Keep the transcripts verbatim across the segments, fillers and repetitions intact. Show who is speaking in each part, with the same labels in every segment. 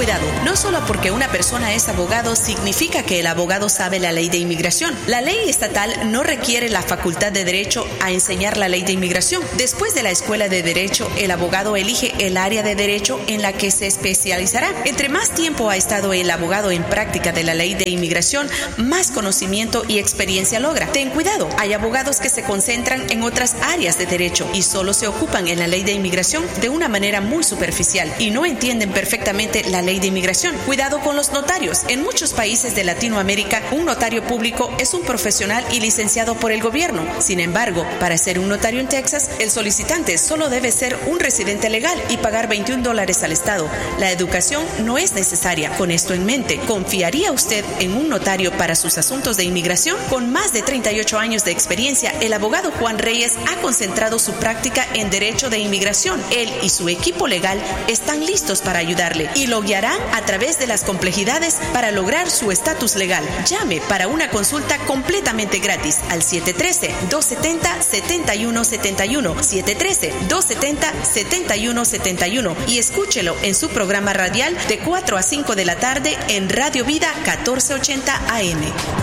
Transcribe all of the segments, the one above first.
Speaker 1: cuidado, no solo porque una persona es abogado significa que el abogado sabe la ley de inmigración. La ley estatal no requiere la facultad de derecho a enseñar la ley de inmigración. Después de la escuela de derecho, el abogado elige el área de derecho en la que se especializará. Entre más tiempo ha estado el abogado en práctica de la ley de inmigración, más conocimiento y experiencia logra. Ten cuidado, hay abogados que se concentran en otras áreas de derecho y solo se ocupan en la ley de inmigración de una manera muy superficial y no entienden perfectamente la ley de inmigración. Cuidado con los notarios. En muchos países de Latinoamérica, un notario público es un profesional y licenciado por el gobierno. Sin embargo, para ser un notario en Texas, el solicitante solo debe ser un residente legal y pagar veintiún dólares al Estado. La educación no es necesaria. Con esto en mente, ¿confiaría usted en un notario para sus asuntos de inmigración? Con más de treinta y ocho años de experiencia, el abogado Juan Reyes ha concentrado su práctica en derecho de inmigración. Él y su equipo legal están listos para ayudarle y lo guiarán a través de las complejidades para lograr su estatus legal. Llame para una consulta completamente gratis al siete uno tres, dos siete cero, siete uno siete uno, siete uno tres, dos siete cero, siete uno siete uno y escúchelo en su programa radial de cuatro a cinco de la tarde en Radio Vida catorce ochenta A M.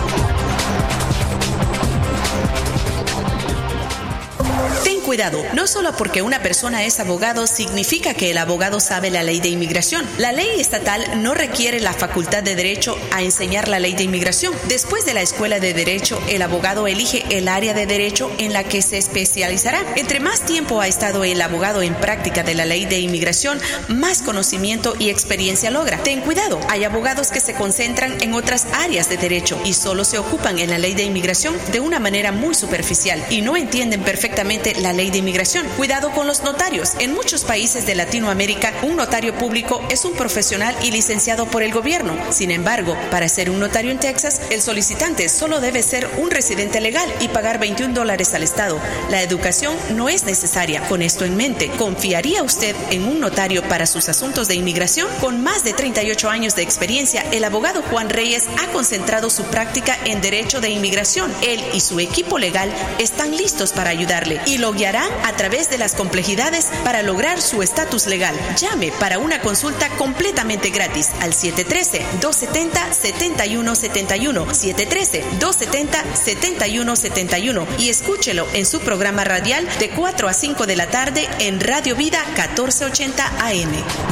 Speaker 1: Ten cuidado, no solo porque una persona es abogado significa que el abogado sabe la ley de inmigración. La ley estatal no requiere la facultad de derecho a enseñar la ley de inmigración. Después de la escuela de derecho, el abogado elige el área de derecho en la que se especializará. Entre más tiempo ha estado el abogado en práctica de la ley de inmigración, más conocimiento y experiencia logra. Ten cuidado, hay abogados que se concentran en otras áreas de derecho y solo se ocupan en la ley de inmigración de una manera muy superficial y no entienden perfectamente la ley de inmigración. Cuidado con los notarios. En muchos países de Latinoamérica, un notario público es un profesional y licenciado por el gobierno. Sin embargo, para ser un notario en Texas, el solicitante solo debe ser un residente legal y pagar veintiún dólares al Estado. La educación no es necesaria. Con esto en mente, ¿confiaría usted en un notario para sus asuntos de inmigración? Con más de treinta y ocho años de experiencia, el abogado Juan Reyes ha concentrado su práctica en derecho de inmigración. Él y su equipo legal están listos para ayudarle y lo guiarán a través de las complejidades para lograr su estatus legal. Llame para una consulta completamente gratis al siete uno tres, dos siete cero, siete uno siete uno, siete uno tres, dos siete cero, siete uno siete uno y escúchelo en su programa radial de cuatro a cinco de la tarde en Radio Vida catorce ochenta A M.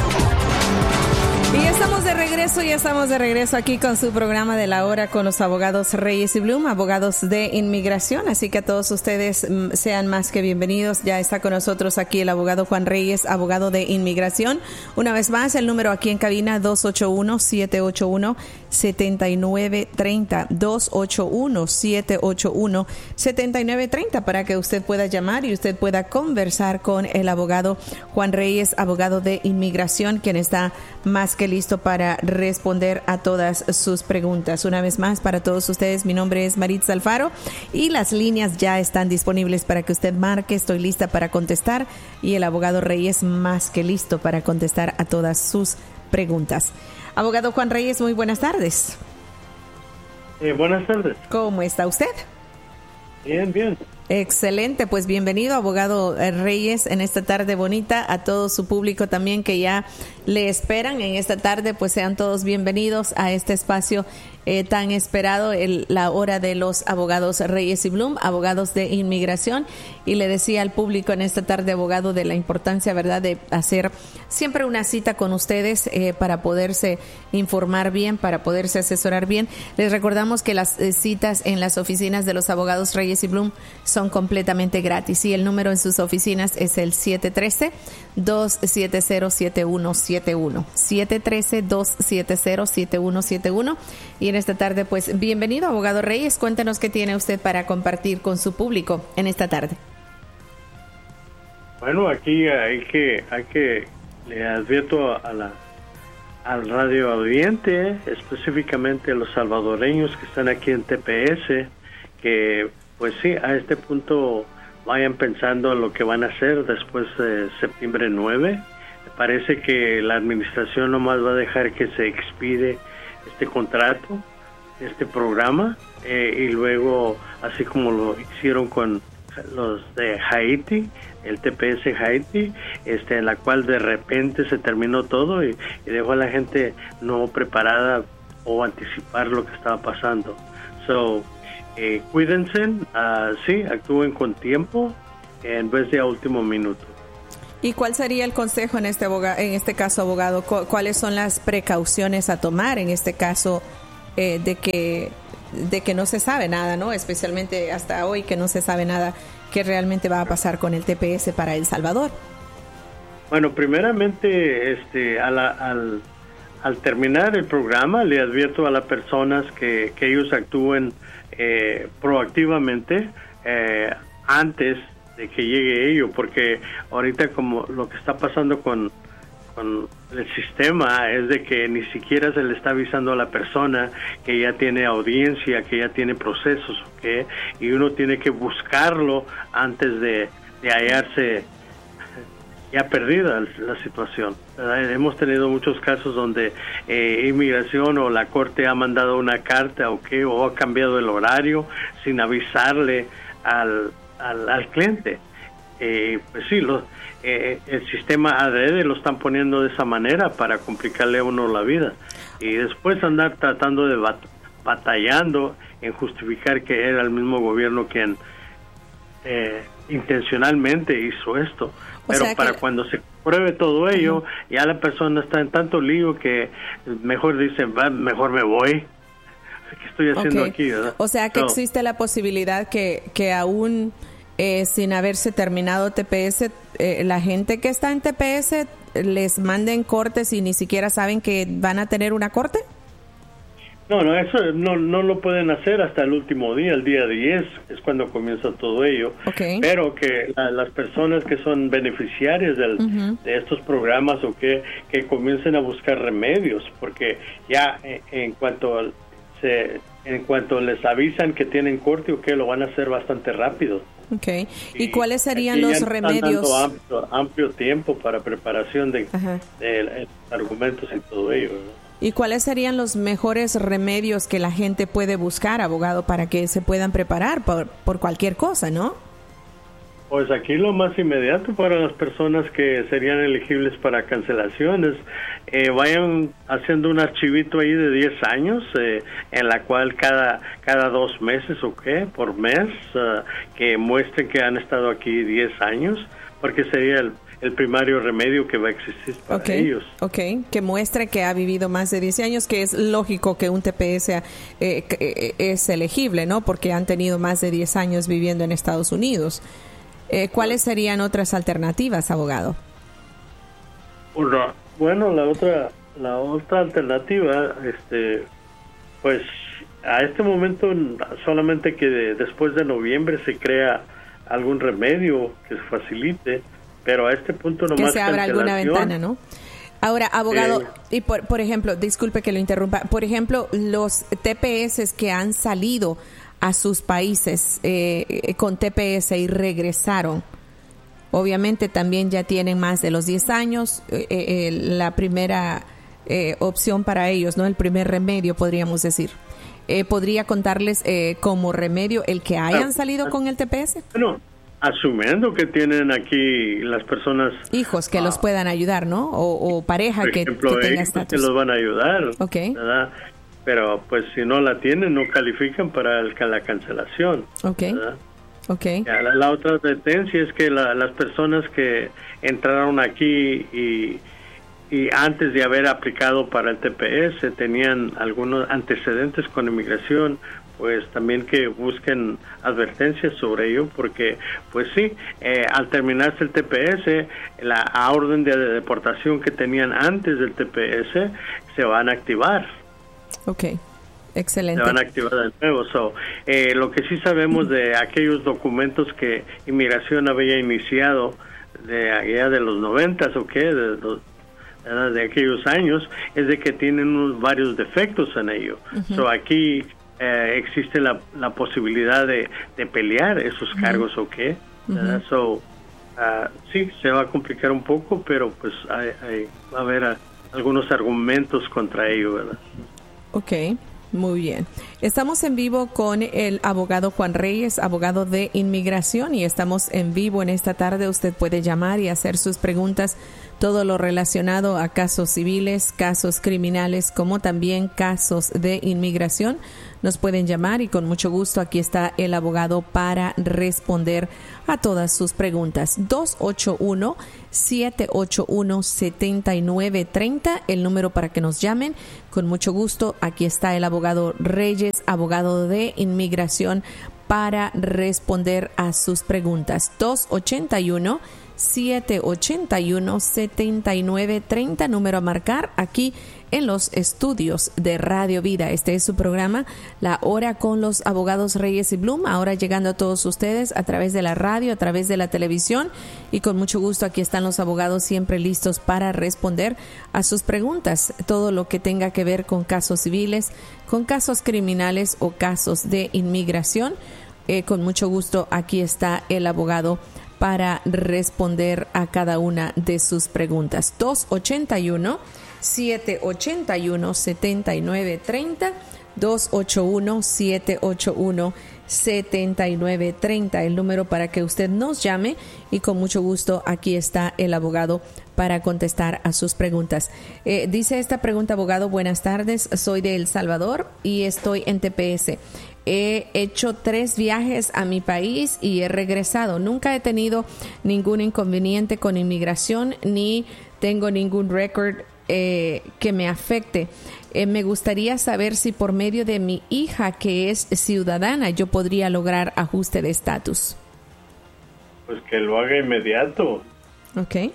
Speaker 2: Y ya estamos de regreso, ya estamos de regreso aquí con su programa de la hora con los abogados Reyes y Bloom, abogados de inmigración. Así que a todos ustedes mm, sean más que bienvenidos. Ya está con nosotros aquí el abogado Juan Reyes, abogado de inmigración. Una vez más, el número aquí en cabina dos ocho uno, siete ocho uno, siete nueve tres cero, dos ocho uno, siete ocho uno, siete nueve tres cero para que usted pueda llamar y usted pueda conversar con el abogado Juan Reyes, abogado de inmigración, quien está más que listo para responder a todas sus preguntas. Una vez más, para todos ustedes, mi nombre es Maritza Alfaro y las líneas ya están disponibles para que usted marque. Estoy lista para contestar y el abogado Reyes más que listo para contestar a todas sus preguntas. Abogado Juan Reyes, muy buenas tardes.
Speaker 3: Eh, buenas tardes.
Speaker 2: ¿Cómo está usted?
Speaker 3: Bien, bien.
Speaker 2: Excelente, pues bienvenido, abogado Reyes, en esta tarde bonita. A todo su público también que ya le esperan en esta tarde, pues sean todos bienvenidos a este espacio eh, tan esperado, el, la hora de los abogados Reyes y Bloom, abogados de inmigración. Y le decía al público en esta tarde, abogado, de la importancia, ¿verdad?, de hacer siempre una cita con ustedes eh, para poderse informar bien, para poderse asesorar bien. Les recordamos que las eh, citas en las oficinas de los abogados Reyes y Bloom son completamente gratis y el número en sus oficinas es el siete uno tres, dos siete cero, siete uno siete uno, siete uno tres, dos siete cero, siete uno siete uno. Y en esta tarde, pues bienvenido, abogado Reyes. Cuéntenos qué tiene usted para compartir con su público en esta tarde.
Speaker 3: Bueno, aquí hay que, hay que le advierto a la, al radio audiente, específicamente a los salvadoreños que están aquí en T P S, que pues sí, a este punto vayan pensando en lo que van a hacer después de septiembre nueve. Parece que la administración nomás va a dejar que se expire este contrato, este programa, eh, y luego, así como lo hicieron con los de Haití, el T P S Haití, este, en la cual de repente se terminó todo y, y dejó a la gente no preparada o anticipar lo que estaba pasando. So, eh, cuídense, uh, sí, actúen con tiempo en vez de a último minuto.
Speaker 2: ¿Y cuál sería el consejo en este abogado, en este caso, abogado? ¿Cuáles son las precauciones a tomar en este caso eh, de que de que no se sabe nada, ¿no? Especialmente hasta hoy que no se sabe nada qué realmente va a pasar con el T P S para El Salvador?
Speaker 3: Bueno, primeramente, este, a la, al, al terminar el programa, le advierto a las personas que, que ellos actúen eh, proactivamente eh, antes de que llegue ello, porque ahorita como lo que está pasando con con el sistema es de que ni siquiera se le está avisando a la persona que ya tiene audiencia, que ya tiene procesos, ¿okay? Y uno tiene que buscarlo antes de, de hallarse ya perdida la situación, ¿verdad? Hemos tenido muchos casos donde eh, inmigración o la corte ha mandado una carta, ¿okay? O ha cambiado el horario sin avisarle al, al, al cliente. Eh, pues sí, lo, eh, el sistema adrede lo están poniendo de esa manera para complicarle a uno la vida y después andar tratando de bat batallando en justificar que era el mismo gobierno quien eh, intencionalmente hizo esto. O Pero para que... cuando se pruebe todo ello, uh-huh. ya la persona está en tanto lío que mejor dice, va, mejor me voy. ¿Qué estoy haciendo
Speaker 2: okay.
Speaker 3: aquí? ¿verdad?
Speaker 2: O sea que
Speaker 3: so,
Speaker 2: existe la posibilidad que, que aún... Eh, sin haberse terminado T P S, eh, la gente que está en T P S les manden cortes y ni siquiera saben que van a tener una corte.
Speaker 3: No, no, eso no, no lo pueden hacer hasta el último día, el día diez, es cuando comienza todo ello.
Speaker 2: Okay.
Speaker 3: Pero que la, las personas que son beneficiarias del, uh-huh. de estos programas o que, que comiencen a buscar remedios, porque ya en, en cuanto se, en cuanto les avisan que tienen corte o que lo van a hacer bastante rápido.
Speaker 2: Okay. ¿Y, ¿Y cuáles serían los
Speaker 3: ya
Speaker 2: remedios?
Speaker 3: Están dando amplio, amplio tiempo para preparación de, de, de argumentos y todo ello, ¿no?
Speaker 2: ¿Y cuáles serían los mejores remedios que la gente puede buscar, abogado, para que se puedan preparar por, por cualquier cosa, no?
Speaker 3: Pues aquí lo más inmediato para las personas que serían elegibles para cancelaciones, eh, vayan haciendo un archivito ahí de diez años, eh, en la cual cada cada dos meses o qué, por mes, uh, que muestren que han estado aquí diez años, porque sería el, el primario remedio que va a existir para
Speaker 2: okay,
Speaker 3: ellos.
Speaker 2: Ok, que muestre que ha vivido más de diez años, que es lógico que un T P S eh, eh, es elegible, ¿no? Porque han tenido más de diez años viviendo en Estados Unidos. Eh, ¿Cuáles serían otras alternativas, abogado?
Speaker 3: Bueno, la otra la otra alternativa, este, pues a este momento solamente que de, después de noviembre se crea algún remedio que se facilite, pero a este punto nomás
Speaker 2: que se abra alguna ventana, ¿no? Ahora, abogado, eh, y por, por ejemplo, disculpe que lo interrumpa, por ejemplo, los T P S que han salido a sus países eh, con T P S y regresaron, obviamente también ya tienen más de los diez años, eh, eh, la primera eh, opción para ellos, ¿no? El primer remedio, podríamos decir. Eh, ¿Podría contarles eh, como remedio el que hayan salido con el T P S?
Speaker 3: Bueno, asumiendo que tienen aquí las personas...
Speaker 2: Hijos que ah, los puedan ayudar, ¿no? O, o pareja que,
Speaker 3: ejemplo,
Speaker 2: que tenga estatus.
Speaker 3: Que los van a ayudar,
Speaker 2: okay.
Speaker 3: ¿verdad? Pero pues si no la tienen, no califican para el, la cancelación.
Speaker 2: Okay. ¿verdad? Okay.
Speaker 3: La, la otra advertencia es que la, las personas que entraron aquí y, y antes de haber aplicado para el T P S tenían algunos antecedentes con inmigración, pues también que busquen advertencias sobre ello, porque pues sí, eh, al terminarse el T P S, la orden de deportación que tenían antes del T P S se van a activar.
Speaker 2: Ok, excelente.
Speaker 3: Se van a activar de nuevo. So, eh, lo que sí sabemos de aquellos documentos que inmigración había iniciado de allá de los noventas o qué, de, de, de aquellos años, es de que tienen unos varios defectos en ello. Uh-huh. So, aquí eh, existe la, la posibilidad de, de pelear esos cargos uh-huh. o qué. Uh-huh. So, uh, sí, se va a complicar un poco, pero pues hay, hay, va a haber a, algunos argumentos contra ello, ¿verdad?
Speaker 2: Okay, Muy bien. Estamos en vivo con el abogado Juan Reyes, abogado de inmigración, y estamos en vivo en esta tarde. Usted puede llamar y hacer sus preguntas, todo lo relacionado a casos civiles, casos criminales, como también casos de inmigración. Nos pueden llamar y con mucho gusto aquí está el abogado para responder a todas sus preguntas. dos ocho uno, siete ocho uno, siete nueve tres cero, el número para que nos llamen. Con mucho gusto, aquí está el abogado Reyes, abogado de inmigración, para responder a sus preguntas. dos ocho uno, siete ocho uno, siete nueve tres cero, número a marcar aquí en los estudios de Radio Vida. Este es su programa, La Hora con los Abogados Reyes y Bloom, ahora llegando a todos ustedes a través de la radio, a través de la televisión, y con mucho gusto aquí están los abogados siempre listos para responder a sus preguntas, todo lo que tenga que ver con casos civiles, con casos criminales o casos de inmigración. Eh, con mucho gusto aquí está el abogado para responder a cada una de sus preguntas. dos ocho uno, siete ocho uno, siete nueve tres cero, dos ocho uno, siete ocho uno, siete nueve tres cero, el número para que usted nos llame, y con mucho gusto aquí está el abogado para contestar a sus preguntas. Eh, dice esta pregunta, abogado: buenas tardes, soy de El Salvador y estoy en T P S. He hecho tres viajes a mi país y he regresado. Nunca he tenido ningún inconveniente con inmigración ni tengo ningún récord eh, que me afecte. Eh, me gustaría saber si por medio de mi hija, que es ciudadana, yo podría lograr ajuste de estatus.
Speaker 3: Pues que lo haga inmediato.
Speaker 2: Ok.
Speaker 3: Y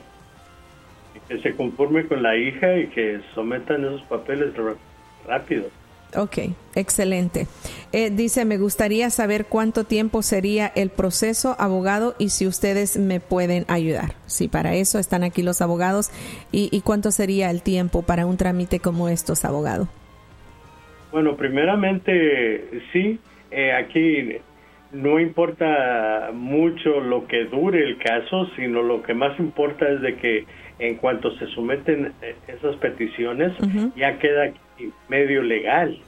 Speaker 3: que se conforme con la hija y que sometan esos papeles rápido.
Speaker 2: Ok, excelente. Eh, dice, me gustaría saber cuánto tiempo sería el proceso, abogado, y si ustedes me pueden ayudar. Sí, para eso están aquí los abogados. ¿Y, y cuánto sería el tiempo para un trámite como estos, abogado?
Speaker 3: Bueno, primeramente, sí, eh, aquí no importa mucho lo que dure el caso, sino lo que más importa es de que en cuanto se someten esas peticiones, uh-huh. ya queda medio legal.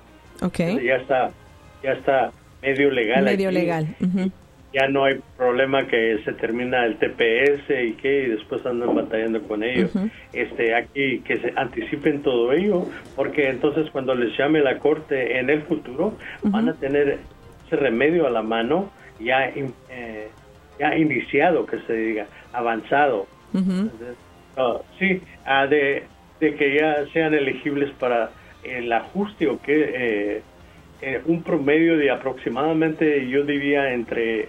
Speaker 2: Okay.
Speaker 3: Ya está, ya está medio legal.
Speaker 2: Medio
Speaker 3: aquí.
Speaker 2: legal. Uh-huh.
Speaker 3: Ya no hay problema que se termina el T P S y que y después andan batallando con ellos. Uh-huh. Este, aquí que se anticipen todo ello, porque entonces cuando les llame la corte en el futuro, uh-huh. van a tener ese remedio a la mano ya eh, ya iniciado, que se diga, avanzado. Uh-huh. Entonces, uh, sí, uh, de de que ya sean elegibles para el ajuste, o que eh, eh, un promedio de aproximadamente, yo diría, entre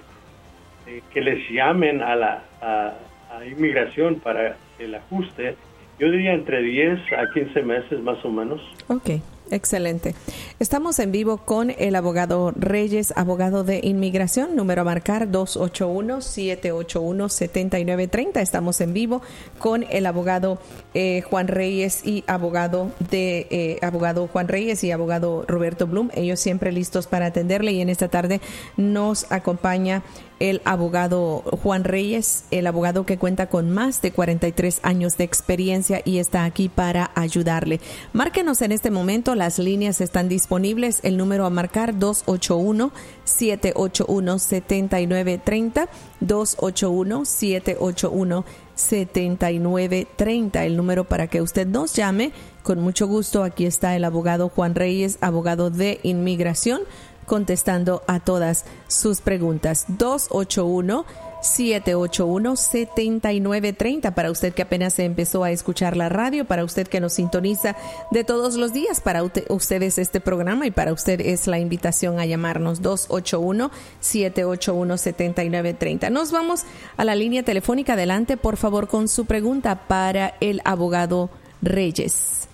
Speaker 3: eh, que les llamen a la a, a inmigración para el ajuste, yo diría entre diez a quince meses más o menos.
Speaker 2: Okay. Excelente. Estamos en vivo con el abogado Reyes, abogado de inmigración, número a marcar dos ocho uno, siete ocho uno, siete nueve tres cero. Estamos en vivo con el abogado eh, Juan Reyes y abogado de eh, abogado Juan Reyes y abogado Roberto Bloom. Ellos siempre listos para atenderle, y en esta tarde nos acompaña el abogado Juan Reyes, el abogado que cuenta con más de cuarenta y tres años de experiencia y está aquí para ayudarle. Márquenos en este momento, las líneas están disponibles. El número a marcar dos ocho uno, siete ocho uno, siete nueve tres cero, dos ocho uno, siete ocho uno, siete nueve tres cero, el número para que usted nos llame. Con mucho gusto, aquí está el abogado Juan Reyes, abogado de inmigración, contestando a todas sus preguntas. dos ocho uno, siete ocho uno, siete nueve tres cero para usted que apenas empezó a escuchar la radio, para usted que nos sintoniza de todos los días, para usted es este programa y para usted es la invitación a llamarnos. Dos ocho uno, siete ocho uno, siete nueve tres cero. Nos vamos a la línea telefónica. Adelante, por favor, con su pregunta para el abogado Reyes.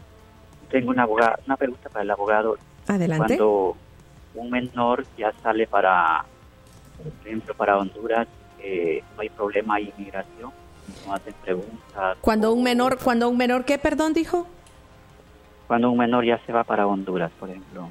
Speaker 4: Tengo una, abogada, una pregunta para el abogado.
Speaker 2: Adelante.
Speaker 4: Cuando un menor ya sale para, por ejemplo, para Honduras, eh, no hay problema de inmigración, no hacen preguntas.
Speaker 2: Cuando
Speaker 4: o,
Speaker 2: un menor, cuando un menor, ¿qué, perdón, dijo?
Speaker 4: Cuando un menor ya se va para Honduras, por ejemplo.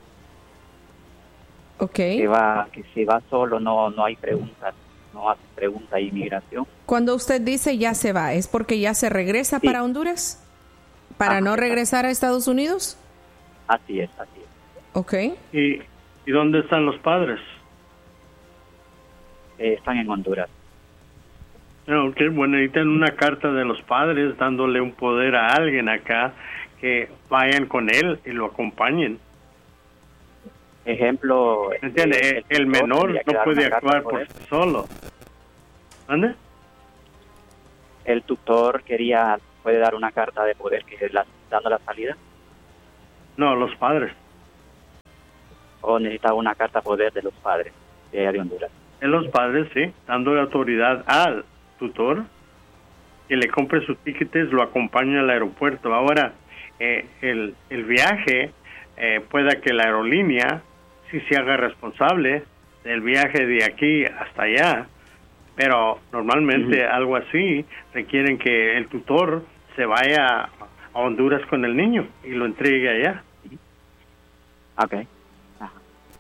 Speaker 2: Okay.
Speaker 4: Que va, que se va solo, no, no hay preguntas, no hace preguntas de inmigración.
Speaker 2: Cuando usted dice ya se va, ¿es porque ya se regresa sí. para Honduras? ¿Para ah, no regresar a Estados Unidos?
Speaker 4: Así es, así es.
Speaker 2: Ok.
Speaker 3: ¿Y, y dónde están los padres?
Speaker 4: Eh, están en Honduras.
Speaker 3: No, que bueno, necesitan una carta de los padres dándole un poder a alguien acá que vayan con él y lo acompañen.
Speaker 4: Ejemplo,
Speaker 3: ¿Entiende? El, el, el menor no puede actuar por sí solo. ¿Dónde?
Speaker 4: El tutor quería, puede dar una carta de poder que es la, dando la salida.
Speaker 3: No, los padres.
Speaker 4: O necesita una carta de poder de los padres de, de Honduras.
Speaker 3: De los padres, sí, dando la autoridad al tutor que le compre sus tickets, lo acompañe al aeropuerto. Ahora, eh, el, el viaje, eh, pueda que la aerolínea sí se haga responsable del viaje de aquí hasta allá, pero normalmente uh-huh. algo así requieren que el tutor se vaya a Honduras con el niño y lo entregue allá.
Speaker 4: Ok. Ajá.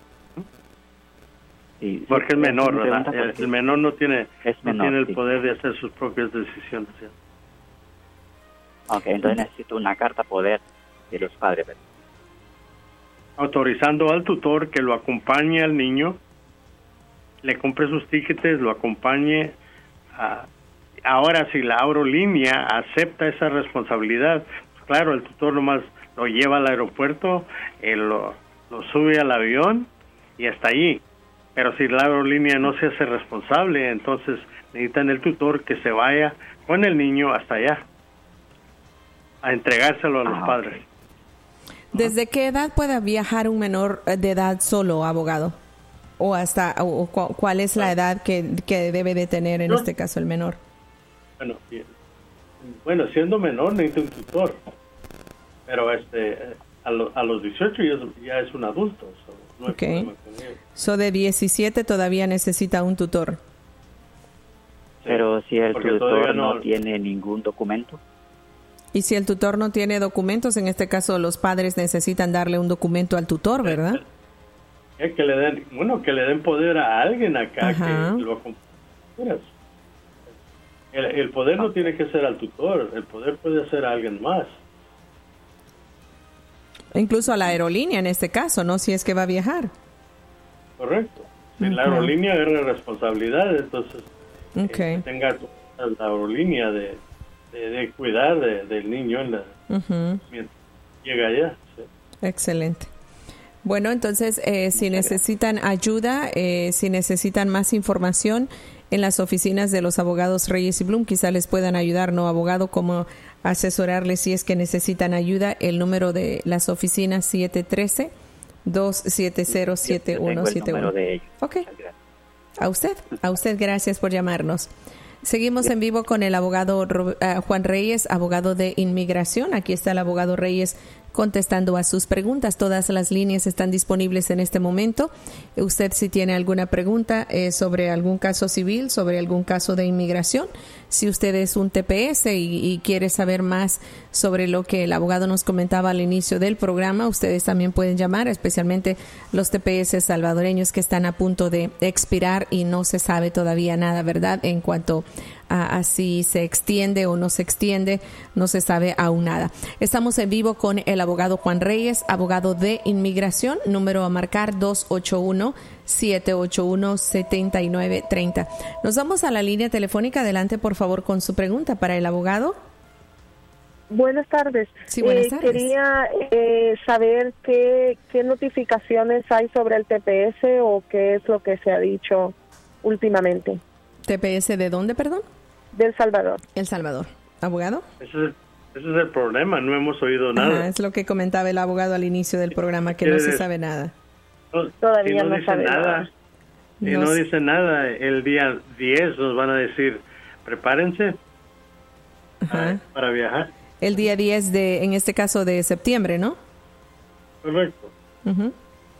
Speaker 4: Sí,
Speaker 3: porque
Speaker 4: sí,
Speaker 3: es menor, ¿verdad?
Speaker 4: El,
Speaker 3: el menor no tiene,
Speaker 4: es menor,
Speaker 3: no tiene el
Speaker 4: sí.
Speaker 3: poder de hacer sus propias decisiones. ¿sí?
Speaker 4: Ok, entonces necesito una carta poder de los padres, ¿verdad?
Speaker 3: Autorizando al tutor que lo acompañe al niño, le compre sus tickets, lo acompañe. A, ahora, si la aerolínea acepta esa responsabilidad, pues claro, el tutor nomás lo lleva al aeropuerto, eh, lo, lo sube al avión y hasta allí. Pero si la aerolínea no se hace responsable, entonces necesitan el tutor que se vaya con el niño hasta allá, a entregárselo a los ah, padres.
Speaker 2: Okay. ¿Desde qué edad puede viajar un menor de edad solo, abogado? ¿O hasta o cuál es la edad que, que debe de tener en no. este caso el menor?
Speaker 3: Bueno, bueno, siendo menor necesita un tutor, pero este a, lo, a los dieciocho ya es, ya es un adulto. So, no hay
Speaker 2: okay. problema con él. So de diecisiete todavía necesita un tutor.
Speaker 4: Pero si el Porque tutor no, no tiene ningún documento.
Speaker 2: Y si el tutor no tiene documentos, en este caso los padres necesitan darle un documento al tutor, ¿verdad?
Speaker 3: Es que le den, bueno, que le den poder a alguien acá. Ajá. Que lo acompañe. El, el poder no tiene que ser al tutor, el poder puede ser a alguien más.
Speaker 2: Incluso a la aerolínea en este caso, ¿no? Si es que va a viajar.
Speaker 3: Correcto. Si uh-huh. la aerolínea agarra responsabilidad, entonces
Speaker 2: okay.
Speaker 3: eh, tenga la aerolínea de... De, de cuidar de, del niño en la, uh-huh. mientras llega allá. Sí.
Speaker 2: Excelente. Bueno, entonces, eh, si necesitan ayuda, eh, si necesitan más información en las oficinas de los abogados Reyes y Blum, quizá les puedan ayudar, ¿no, abogado? Como asesorarles si es que necesitan ayuda. El número de las oficinas siete uno tres, dos siete cero, siete uno siete uno. Ok. A usted, a usted, gracias por llamarnos. Seguimos en vivo con el abogado uh, Juan Reyes, abogado de inmigración. Aquí está el abogado Reyes contestando a sus preguntas. Todas las líneas están disponibles en este momento. Usted, si tiene alguna pregunta eh, sobre algún caso civil, sobre algún caso de inmigración, si usted es un T P S y, y quiere saber más sobre lo que el abogado nos comentaba al inicio del programa, ustedes también pueden llamar, especialmente los T P S salvadoreños que están a punto de expirar y no se sabe todavía nada, ¿verdad? En cuanto a, a si se extiende o no se extiende, no se sabe aún nada. Estamos en vivo con el abogado Juan Reyes, abogado de inmigración, número a marcar dos ocho uno, siete ocho uno, siete nueve tres cero. Nos vamos a la línea telefónica. Adelante, por favor, con su pregunta para el abogado.
Speaker 5: Buenas tardes.
Speaker 2: Sí, buenas
Speaker 5: eh,
Speaker 2: tardes.
Speaker 5: Quería eh, saber qué, qué notificaciones hay sobre el T P S o qué es lo que se ha dicho últimamente.
Speaker 2: ¿T P S de dónde, perdón?
Speaker 5: De El Salvador.
Speaker 2: El Salvador. ¿Abogado?
Speaker 3: Ese es el, ese es el problema, no hemos oído nada.
Speaker 2: Ajá, es lo que comentaba el abogado al inicio del programa, que no se sabe nada.
Speaker 3: No,
Speaker 5: Todavía
Speaker 3: no,
Speaker 5: no
Speaker 3: dice
Speaker 5: sabe
Speaker 3: nada.
Speaker 5: nada.
Speaker 3: Y
Speaker 2: no,
Speaker 3: no dice nada. El día diez nos van a decir, prepárense
Speaker 2: Ajá.
Speaker 3: para viajar.
Speaker 2: El día diez de, en este caso, de septiembre, ¿no?
Speaker 3: Correcto.
Speaker 2: Uh-huh.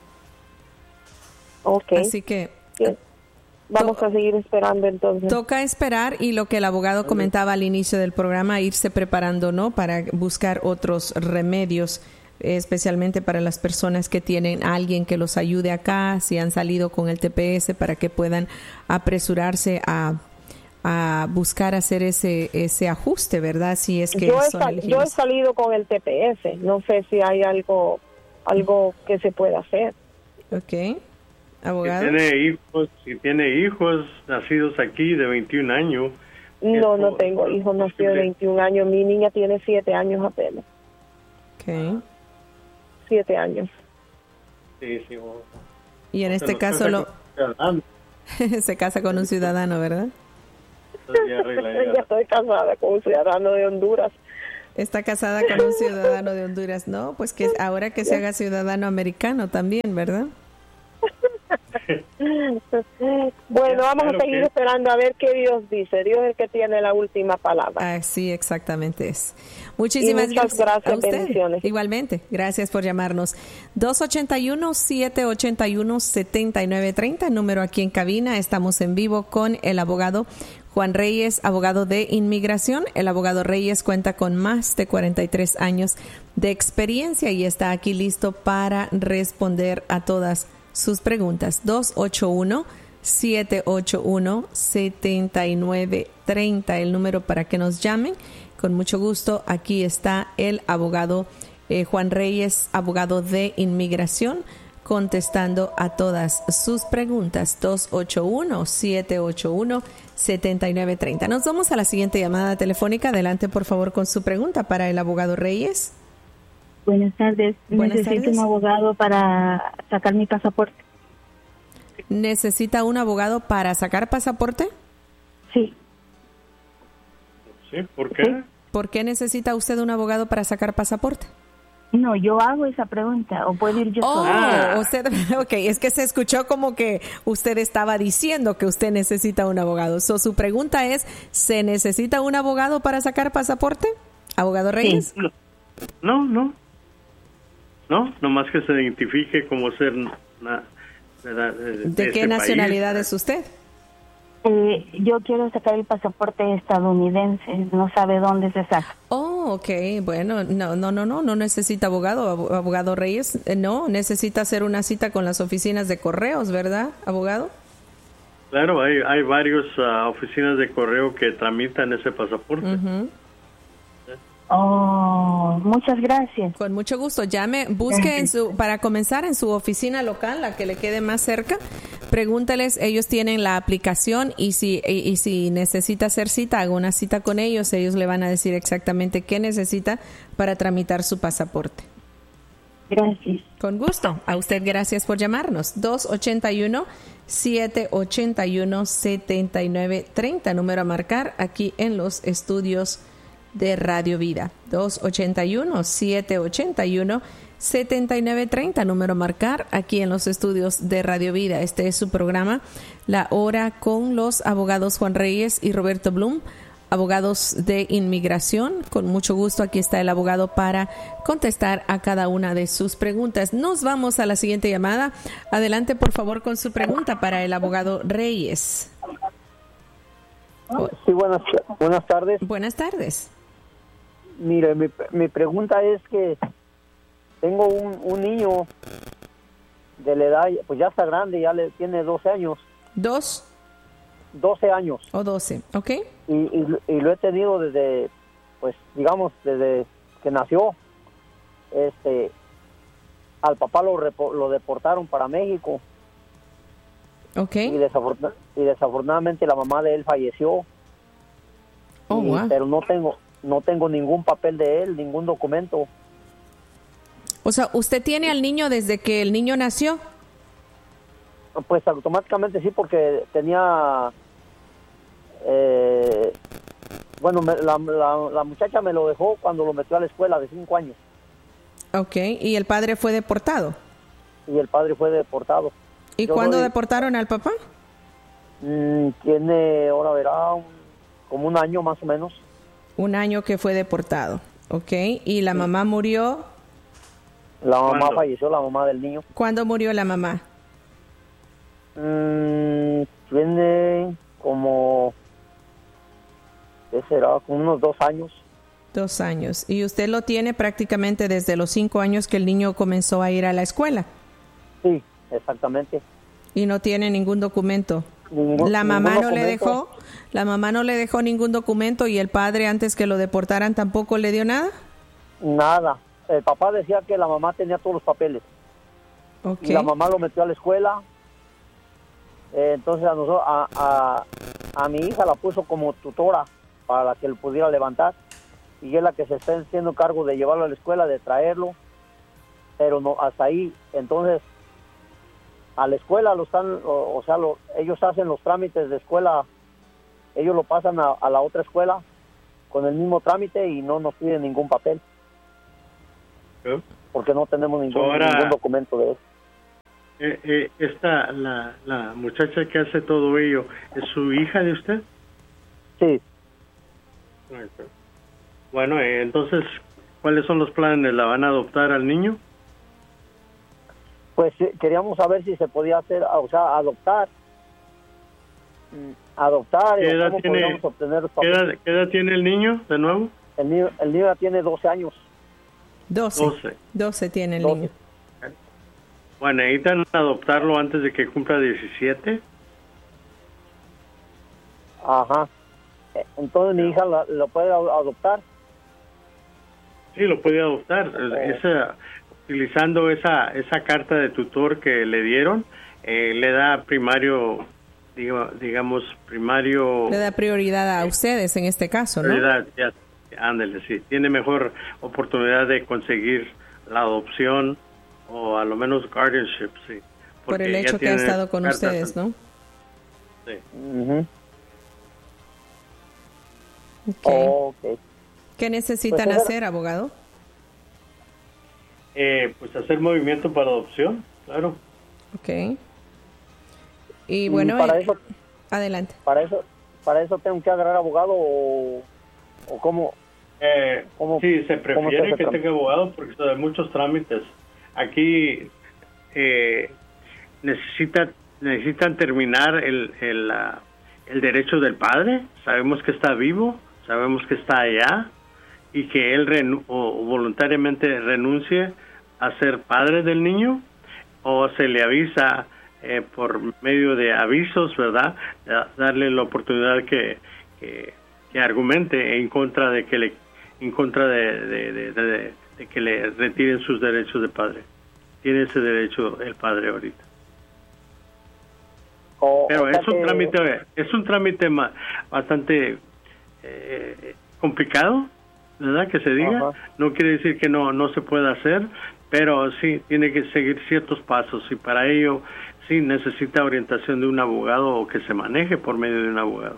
Speaker 5: Ok.
Speaker 2: Así que...
Speaker 5: Sí. Vamos
Speaker 2: to-
Speaker 5: a seguir esperando entonces.
Speaker 2: Toca esperar y lo que el abogado comentaba al inicio del programa, irse preparando, ¿no? Para buscar otros remedios, especialmente para las personas que tienen a alguien que los ayude acá, si han salido con el T P S, para que puedan apresurarse a, a buscar hacer ese ese ajuste, ¿verdad? Si es que
Speaker 5: yo, he
Speaker 2: son
Speaker 5: sal- yo he
Speaker 2: elegibles.
Speaker 5: salido con el T P S. No sé si hay algo algo que se pueda hacer.
Speaker 2: Ok. Abogado.
Speaker 3: Si tiene hijos, si tiene hijos nacidos aquí de veintiún años.
Speaker 5: No,
Speaker 3: esto,
Speaker 5: no tengo hijos nacidos de veintiún años. Mi niña tiene siete años apenas.
Speaker 2: Ok.
Speaker 5: siete años.
Speaker 3: Sí, sí. Bueno.
Speaker 2: Y en este caso lo se casa con un ciudadano, ¿verdad?
Speaker 5: Ya estoy casada con un ciudadano de Honduras.
Speaker 2: Está casada con un ciudadano de Honduras, ¿no? Pues que ahora que se haga ciudadano americano también, ¿verdad?
Speaker 5: Bueno, vamos a seguir esperando a ver qué Dios dice. Dios es el que tiene la última palabra.
Speaker 2: Ah, sí, exactamente es. Muchísimas
Speaker 5: y muchas gracias,
Speaker 2: gracias a usted.
Speaker 5: Bendiciones.
Speaker 2: Igualmente, gracias por llamarnos. dos ocho uno, siete ocho uno, siete nueve tres cero, número aquí en cabina. Estamos en vivo con el abogado Juan Reyes, abogado de inmigración. El abogado Reyes cuenta con más de cuarenta y tres años de experiencia y está aquí listo para responder a todas sus preguntas. Dos ocho uno, siete ocho uno, siete nueve tres cero, el número para que nos llamen. Con mucho gusto, aquí está el abogado eh, Juan Reyes, abogado de inmigración, contestando a todas sus preguntas. Dos ocho uno, siete ocho uno, siete nueve tres cero. Nos vamos a la siguiente llamada telefónica. Adelante, por favor, con su pregunta para el abogado Reyes.
Speaker 6: Buenas tardes.
Speaker 2: Buenas
Speaker 6: Necesito
Speaker 2: tardes.
Speaker 6: un abogado para sacar mi pasaporte.
Speaker 2: ¿Necesita un abogado para sacar pasaporte?
Speaker 6: Sí.
Speaker 3: Sí, ¿por qué? Sí.
Speaker 2: ¿Por qué necesita usted un abogado para sacar pasaporte?
Speaker 6: No, yo hago esa pregunta, o puedo ir yo
Speaker 2: oh,
Speaker 6: sola.
Speaker 2: Ah, usted, ok, es que se escuchó como que usted estaba diciendo que usted necesita un abogado. So, su pregunta es, ¿se necesita un abogado para sacar pasaporte? ¿Abogado Reyes?
Speaker 6: Sí.
Speaker 3: No, no. No, nomás que se identifique como ser... Una, de, de,
Speaker 2: ¿De,
Speaker 3: de
Speaker 2: qué nacionalidad país. Es usted?
Speaker 6: Eh, yo quiero sacar el pasaporte estadounidense, no sabe dónde se saca.
Speaker 2: Oh, ok, bueno, no, no, no, no, no necesita abogado, abogado Reyes, no, necesita hacer una cita con las oficinas de correos, ¿verdad, abogado?
Speaker 3: Claro, hay, hay varias uh, oficinas de correo que tramitan ese pasaporte.
Speaker 2: Uh-huh.
Speaker 6: Oh, muchas gracias.
Speaker 2: Con mucho gusto. Llame, busque en su, para comenzar en su oficina local, la que le quede más cerca. Pregúntales, ellos tienen la aplicación y si y, y si necesita hacer cita, haga una cita con ellos. Ellos le van a decir exactamente qué necesita para tramitar su pasaporte.
Speaker 6: Gracias.
Speaker 2: Con gusto. A usted gracias por llamarnos. dos ocho uno, siete ocho uno, siete nueve tres cero, número a marcar aquí en los estudios de Radio Vida. Dos ocho uno, siete ocho uno, siete nueve tres cero, número a marcar aquí en los estudios de Radio Vida. Este es su programa, La Hora con los abogados Juan Reyes y Roberto Blum, abogados de inmigración. Con mucho gusto, aquí está el abogado para contestar a cada una de sus preguntas. Nos vamos a la siguiente llamada. Adelante, por favor, con su pregunta para el abogado Reyes.
Speaker 7: Sí, buenas, buenas tardes.
Speaker 2: Buenas tardes.
Speaker 7: Mire, mi, mi pregunta es que tengo un, un niño de la edad, pues ya está grande, ya le tiene doce años.
Speaker 2: ¿Dos?
Speaker 7: doce años.
Speaker 2: O doce, ¿ok?
Speaker 7: Y, y, y lo he tenido desde, pues digamos, desde que nació. Este, al papá lo, repo, lo deportaron para México.
Speaker 2: Ok.
Speaker 7: Y, desafortun- y desafortunadamente la mamá de él falleció.
Speaker 2: Oh,
Speaker 7: y,
Speaker 2: wow.
Speaker 7: Pero no tengo, no tengo ningún papel de él, ningún documento.
Speaker 2: O sea, ¿usted tiene al niño desde que el niño nació?
Speaker 7: Pues automáticamente sí, porque tenía... Eh, bueno, me, la, la, la muchacha me lo dejó cuando lo metió a la escuela de cinco años.
Speaker 2: Ok, ¿y el padre fue deportado?
Speaker 7: Y el padre fue deportado.
Speaker 2: ¿Y
Speaker 7: Yo
Speaker 2: cuándo
Speaker 7: soy,
Speaker 2: deportaron al papá?
Speaker 7: Mmm, tiene, ahora verá, un, como un año más o menos.
Speaker 2: Un año que fue deportado, ok. ¿Y la sí. mamá murió?
Speaker 7: La mamá
Speaker 3: ¿Cuándo?
Speaker 7: falleció, la mamá del niño.
Speaker 2: ¿Cuándo murió la mamá?
Speaker 7: Mmm, tiene como... ¿Qué será? Como unos dos años.
Speaker 2: Dos años. ¿Y usted lo tiene prácticamente desde los cinco años que el niño comenzó a ir a la escuela?
Speaker 7: Sí, exactamente.
Speaker 2: ¿Y no tiene ningún documento?
Speaker 7: Ningún,
Speaker 2: ¿La mamá
Speaker 7: ningún
Speaker 2: no
Speaker 7: documento.
Speaker 2: le dejó? ¿La mamá no le dejó ningún documento y el padre antes que lo deportaran tampoco le dio nada?
Speaker 7: Nada. el papá decía que la mamá tenía todos los papeles.
Speaker 2: Okay.
Speaker 7: Y la mamá lo metió a la escuela. Eh, entonces a, nosotros, a, a, a mi hija la puso como tutora para que lo pudiera levantar. Y es la que se está haciendo cargo de llevarlo a la escuela, de traerlo. Pero no hasta ahí. Entonces, a la escuela lo están, o, o sea, lo, ellos hacen los trámites de escuela. Ellos lo pasan a, a la otra escuela con el mismo trámite y no nos piden ningún papel.
Speaker 3: ¿Eh?
Speaker 7: Porque no tenemos ningún,
Speaker 3: Ahora,
Speaker 7: ningún documento de eso.
Speaker 3: Eh, eh, esta, la, la muchacha que hace todo ello, ¿es su hija de usted?
Speaker 7: Sí.
Speaker 3: Bueno, eh, entonces, ¿cuáles son los planes? ¿La van a adoptar al niño?
Speaker 7: Pues eh, queríamos saber si se podía hacer, o sea, adoptar. Adoptar.
Speaker 3: ¿Qué
Speaker 7: y
Speaker 3: edad
Speaker 7: cómo
Speaker 3: tiene,
Speaker 7: podríamos obtener los
Speaker 3: ¿qué
Speaker 7: papeles.
Speaker 3: edad, qué edad tiene el niño, de nuevo?
Speaker 7: El niño, el niño ya tiene doce años.
Speaker 2: doce.
Speaker 3: doce.
Speaker 2: doce tiene el
Speaker 7: doce.
Speaker 2: niño.
Speaker 3: Bueno, ¿necesitan adoptarlo antes de que cumpla diecisiete?
Speaker 7: Ajá. Eh, Entonces mi hija la- lo puede a- adoptar.
Speaker 3: Sí, lo puede adoptar. Esa, utilizando esa esa carta de tutor que le dieron, eh, le da primario, digo, digamos, primario...
Speaker 2: Le da prioridad a ustedes en este caso, ¿no?
Speaker 3: prioridad, ya, ándele, sí. Tiene mejor oportunidad de conseguir la adopción o a lo menos guardianship, sí.
Speaker 2: Por
Speaker 3: Porque
Speaker 2: el
Speaker 3: ya
Speaker 2: hecho que ha
Speaker 3: tiene
Speaker 2: estado con
Speaker 3: cartas
Speaker 2: ustedes,
Speaker 3: en-
Speaker 2: ¿no?
Speaker 3: Sí.
Speaker 7: Ujú.
Speaker 2: Ok.
Speaker 7: Ok.
Speaker 2: ¿Qué necesitan
Speaker 7: Pues,
Speaker 2: hacer, abogado?
Speaker 3: Eh, pues hacer movimiento para adopción, claro.
Speaker 2: Ok. Y
Speaker 7: Y
Speaker 2: bueno,
Speaker 7: para
Speaker 2: eh,
Speaker 7: eso,
Speaker 2: adelante.
Speaker 7: para eso, para eso tengo que agarrar abogado o, o cómo.
Speaker 3: Eh,
Speaker 7: ¿Cómo-
Speaker 3: sí, se
Speaker 7: cómo se
Speaker 3: prefiere
Speaker 7: hace
Speaker 3: que
Speaker 7: trámite?
Speaker 3: tenga abogado porque hay muchos trámites. Aquí eh, necesita, necesitan terminar el, el, ah, el derecho del padre. Sabemos que está vivo, sabemos que está allá y que él renu- o, o voluntariamente renuncie a ser padre del niño, o se le avisa eh, por medio de avisos, ¿verdad? Da- darle la oportunidad que, que, que argumente en contra de que le en contra de, de, de, de- de que le retiren sus derechos de padre. Tiene ese derecho el padre ahorita.
Speaker 7: O,
Speaker 3: Pero
Speaker 7: o sea
Speaker 3: es un
Speaker 7: que-
Speaker 3: trámite, es un trámite ma- bastante eh, complicado, ¿verdad? Que se diga.
Speaker 7: Ajá.
Speaker 3: No quiere decir que no no se pueda hacer, pero sí tiene que seguir ciertos pasos y para ello sí necesita orientación de un abogado o que se maneje por medio de un abogado.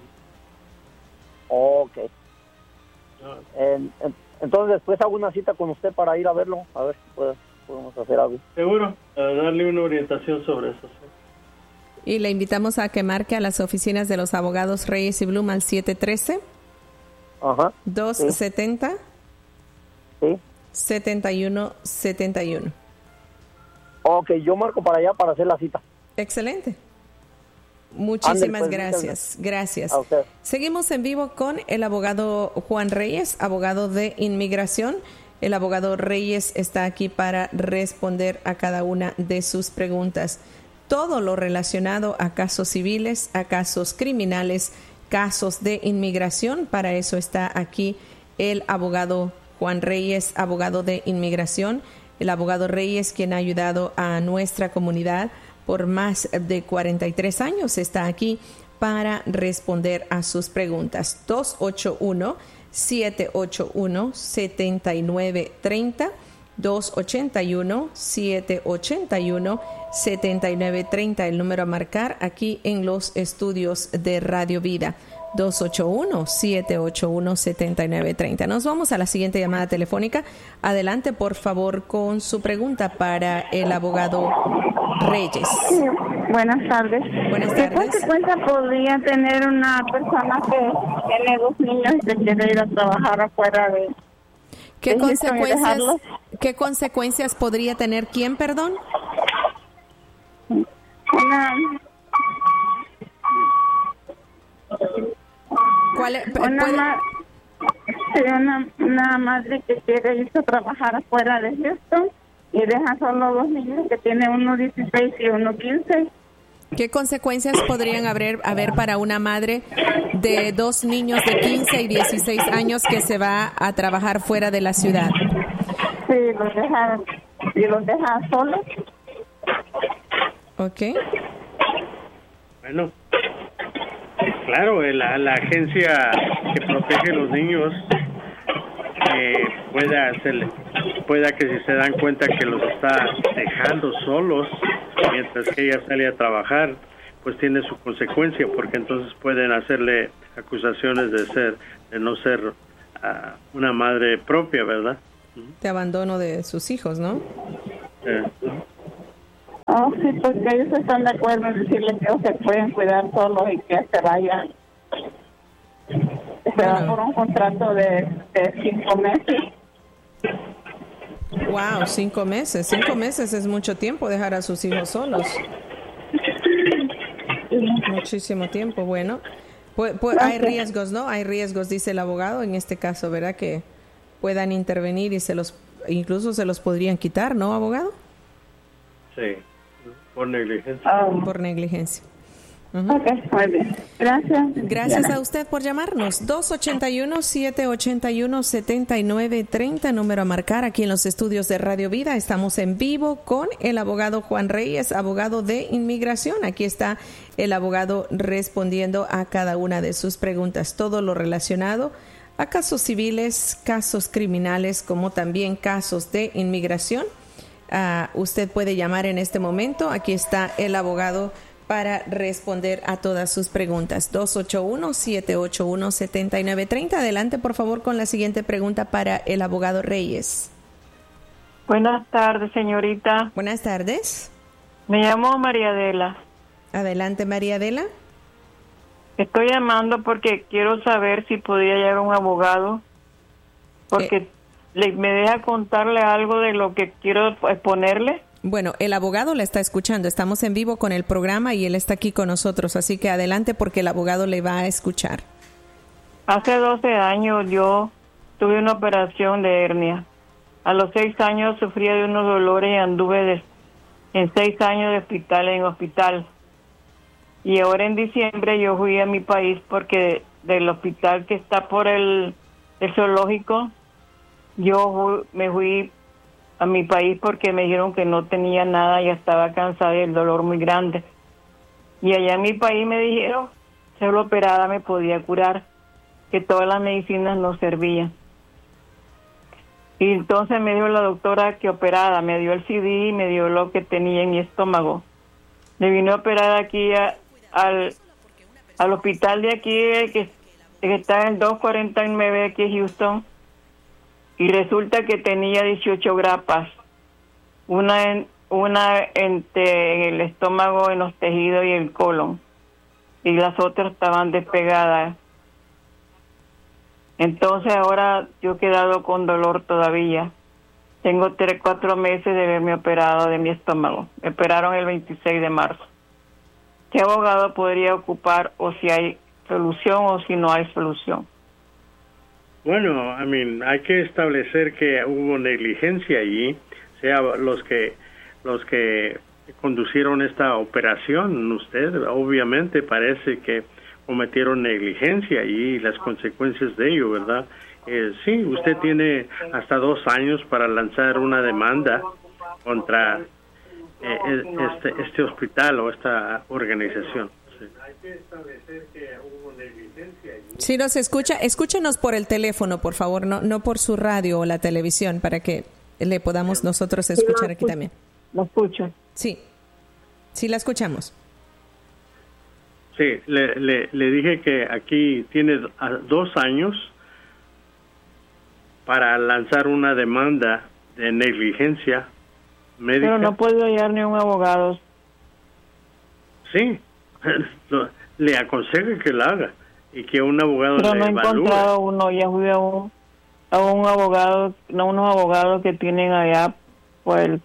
Speaker 7: Ok. En- en- entonces después hago una cita con usted para ir a verlo, a ver si puede- podemos hacer algo.
Speaker 3: Seguro, a darle una orientación sobre eso. Sí.
Speaker 2: Y le invitamos a que marque a las oficinas de los abogados Reyes y Blum al siete uno tres,
Speaker 7: Ajá.
Speaker 2: dos
Speaker 7: Sí.
Speaker 2: siete cero,
Speaker 7: Sí.
Speaker 2: siete uno siete uno.
Speaker 7: Ok, yo marco para allá para hacer la cita.
Speaker 2: Excelente. Muchísimas
Speaker 7: Ándale, pues,
Speaker 2: gracias. Gracias.
Speaker 7: A usted.
Speaker 2: Seguimos en vivo con el abogado Juan Reyes, abogado de inmigración. El abogado Reyes está aquí para responder a cada una de sus preguntas. Todo lo relacionado a casos civiles, a casos criminales, casos de inmigración. Para eso está aquí el abogado Juan Reyes, abogado de inmigración. El abogado Reyes, quien ha ayudado a nuestra comunidad por más de cuarenta y tres años, está aquí para responder a sus preguntas. dos ocho uno, siete ocho uno, siete nueve tres cero, dos ocho uno, siete ocho uno, siete nueve tres cero, el número a marcar aquí en los estudios de Radio Vida. dos ocho uno, siete ocho uno, siete nueve tres cero. Nos vamos a la siguiente llamada telefónica. Adelante, por favor, con su pregunta para el abogado Reyes.
Speaker 6: Buenas tardes.
Speaker 2: Buenas
Speaker 6: ¿Qué
Speaker 2: tardes.
Speaker 6: consecuencia podría tener una persona que tiene dos niños y que quiere ir a trabajar afuera de...
Speaker 2: ¿Qué
Speaker 6: ¿Es listo
Speaker 2: consecuencias,
Speaker 6: dejarlos?
Speaker 2: ¿Qué consecuencias podría tener quién, perdón?
Speaker 6: Una,
Speaker 2: ¿Cuál es-
Speaker 6: una,
Speaker 2: puede-
Speaker 6: ma- sí, una, una madre que quiere irse a trabajar afuera de Houston y deja solo dos niños que tiene uno dieciséis y uno quince.
Speaker 2: ¿Qué consecuencias podrían haber, haber para una madre de dos niños de quince y dieciséis años que se va a trabajar fuera de la ciudad?
Speaker 6: Sí, los dejan, y los dejan solos.
Speaker 2: Ok.
Speaker 3: Bueno, claro, la, la agencia que protege a los niños eh, pueda hacerle, pueda que si se dan cuenta que los está dejando solos mientras que ella sale a trabajar, pues tiene su consecuencia, porque entonces pueden hacerle acusaciones de ser, de no ser uh, una madre propia, ¿verdad?
Speaker 2: De abandono de sus hijos, ¿no?
Speaker 3: Eh,
Speaker 6: Oh, sí, pues que ellos están de acuerdo en decirles que ellos se pueden cuidar solos y que se vayan. Se va por un contrato de, de cinco meses.
Speaker 2: Wow, cinco meses. Cinco meses es mucho tiempo dejar a sus hijos solos. Muchísimo tiempo. Bueno, pues, pues hay riesgos, ¿no? Hay riesgos, dice el abogado, en este caso, ¿verdad? Que puedan intervenir y se los, incluso se los podrían quitar, ¿no, abogado?
Speaker 3: Sí, por negligencia.
Speaker 6: Oh.
Speaker 2: Por negligencia. Uh-huh.
Speaker 6: Ok, muy bien. Gracias.
Speaker 2: Gracias a usted por llamarnos. dos ocho uno, siete ocho uno, siete nueve tres cero, número a marcar aquí en los estudios de Radio Vida. Estamos en vivo con el abogado Juan Reyes, abogado de inmigración. Aquí está el abogado respondiendo a cada una de sus preguntas, todo lo relacionado a casos civiles, casos criminales, como también casos de inmigración. Uh, usted puede llamar en este momento. Aquí está el abogado para responder a todas sus preguntas. dos ocho uno, siete ocho uno, siete nueve tres cero. Adelante, por favor, con la siguiente pregunta para el abogado Reyes.
Speaker 8: Buenas tardes, señorita.
Speaker 2: Buenas tardes.
Speaker 8: Me llamo María Adela.
Speaker 2: Adelante, María Adela.
Speaker 8: Estoy llamando porque quiero saber si podría llegar un abogado, porque eh. le, me deja contarle algo de lo que quiero exponerle.
Speaker 2: Bueno, el abogado le está escuchando. Estamos en vivo con el programa y él está aquí con nosotros, así que adelante porque el abogado le va a escuchar.
Speaker 8: Hace doce años yo tuve una operación de hernia. A los seis años sufría de unos dolores y anduve de, en seis años de hospital en hospital. Y ahora en diciembre yo fui a mi país porque del hospital que está por el, el zoológico, yo me fui a mi país porque me dijeron que no tenía nada, ya estaba cansada y el dolor muy grande. Y allá en mi país me dijeron que solo operada me podía curar, que todas las medicinas no servían. Y entonces me dijo la doctora que operada, me dio el C D y me dio lo que tenía en mi estómago. Me vino a operar aquí a, al, al hospital de aquí, que, que está en dos cuarenta y nueve aquí en Houston. Y resulta que tenía dieciocho grapas, una en una entre en el estómago, en los tejidos y el colon, y las otras estaban despegadas. Entonces ahora yo he quedado con dolor todavía. Tengo tres, cuatro meses de haberme operado de mi estómago. Me operaron el veintiséis de marzo. ¿Qué abogado podría ocupar, o si hay solución o si no hay solución?
Speaker 3: Bueno, I mean, hay que establecer que hubo negligencia allí, sea los que los que conducieron esta operación. Usted obviamente parece que cometieron negligencia allí y las consecuencias de ello, ¿verdad? Eh, sí, usted tiene hasta dos años para lanzar una demanda contra eh, este este hospital o esta organización. Hay que establecer que hubo negligencia.
Speaker 2: Si nos escucha, escúchenos por el teléfono, por favor, no no por su radio o la televisión, para que le podamos nosotros escuchar aquí también.
Speaker 8: ¿Lo escucho?
Speaker 2: Sí, sí la escuchamos.
Speaker 3: Sí, le, le, le dije que aquí tiene dos años para lanzar una demanda de negligencia médica.
Speaker 8: Pero no puedo hallar ni un abogado.
Speaker 3: Sí. Le aconsejo que la haga y que un abogado
Speaker 8: Pero
Speaker 3: le
Speaker 8: no he
Speaker 3: evalúe.
Speaker 8: encontrado uno, ya fui a un, a un abogado, no unos abogados que tienen allá, pues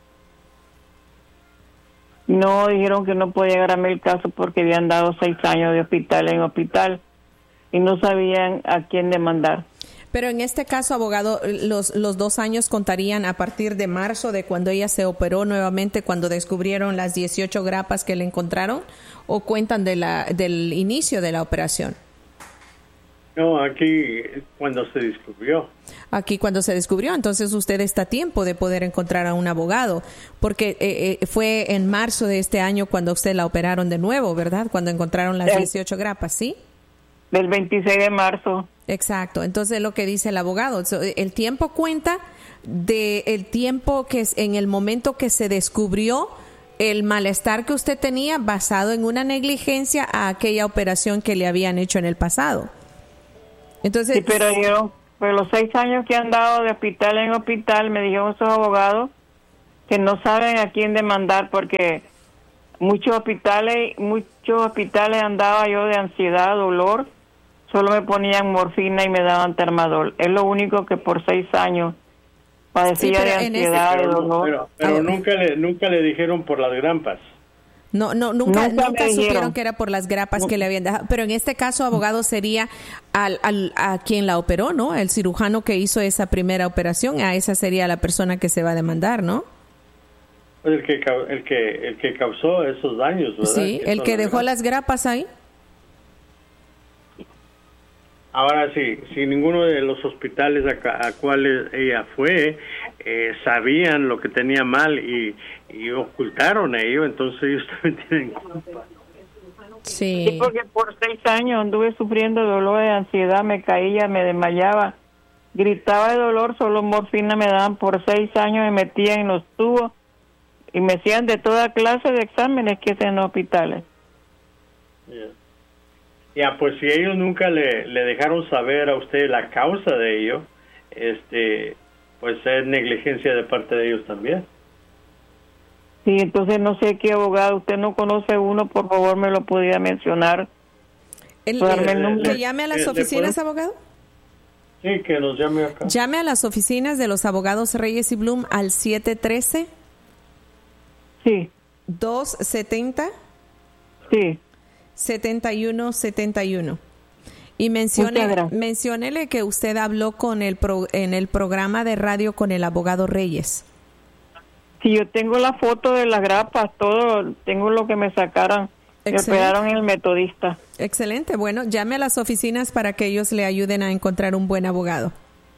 Speaker 8: no, dijeron que no podía agarrarme el caso porque habían dado seis años de hospital en hospital y no sabían a quién demandar.
Speaker 2: Pero en este caso, abogado, los los dos años contarían a partir de marzo, de cuando ella se operó nuevamente, cuando descubrieron las dieciocho grapas que le encontraron, o cuentan de la del inicio de la operación.
Speaker 3: No, aquí cuando se descubrió.
Speaker 2: Aquí cuando se descubrió, entonces usted está a tiempo de poder encontrar a un abogado, porque eh, eh, fue en marzo de este año cuando usted la operaron de nuevo, ¿verdad? Cuando encontraron las dieciocho grapas, ¿sí?
Speaker 8: Del veintiséis de marzo.
Speaker 2: Exacto, entonces lo que dice el abogado, el tiempo cuenta de el tiempo que es en el momento que se descubrió el malestar que usted tenía basado en una negligencia a aquella operación que le habían hecho en el pasado. Entonces,
Speaker 8: sí, pero yo, por los seis años que han dado de hospital en hospital, me dijeron esos abogados que no saben a quién demandar porque muchos hospitales, muchos hospitales andaba yo de ansiedad, dolor, solo me ponían morfina y me daban Termadol. Es lo único que por seis años padecía sí, de ansiedad,
Speaker 3: este,
Speaker 8: de dolor.
Speaker 3: Pero, pero, pero nunca le nunca le dijeron por las grampas.
Speaker 2: No, no, nunca, nunca, nunca supieron que era por las grapas no. que le habían dejado. Pero en este caso, abogado, sería al, al, a quien la operó, ¿no? El cirujano que hizo esa primera operación, a esa sería la persona que se va a demandar, ¿no?
Speaker 3: El que, el que, el que causó esos daños, ¿verdad?
Speaker 2: Sí, el que dejó las grapas ahí.
Speaker 3: Ahora sí, si ninguno de los hospitales a, a cuales ella fue eh, sabían lo que tenía mal y, y ocultaron a ello, entonces ellos también tienen culpa.
Speaker 2: Sí.
Speaker 8: Sí, porque por seis años anduve sufriendo dolor de ansiedad, me caía, me desmayaba, gritaba de dolor, solo morfina me daban por seis años, me metían en los tubos y me hacían de toda clase de exámenes que hacen en los hospitales.
Speaker 3: Yeah. Ya, pues si ellos nunca le, le dejaron saber a usted la causa de ello, este, pues es negligencia de parte de ellos también.
Speaker 8: Sí, entonces no sé qué abogado, usted no conoce uno, por favor me lo podría mencionar.
Speaker 2: El, el, el, ¿Que llame a las oficinas, abogado?
Speaker 3: Sí, que nos llame acá.
Speaker 2: Llame a las oficinas de los abogados Reyes y Bloom al siete uno tres.
Speaker 8: Sí.
Speaker 2: dos setenta.
Speaker 8: Sí.
Speaker 2: setenta y uno setenta y uno. Y mencione, menciónele que usted habló con el pro, en el programa de radio con el abogado Reyes.
Speaker 8: Sí, yo tengo la foto de las grapas, todo, tengo lo que me sacaron, me operaron en el Metodista.
Speaker 2: Excelente, bueno, llame a las oficinas para que ellos le ayuden a encontrar un buen abogado.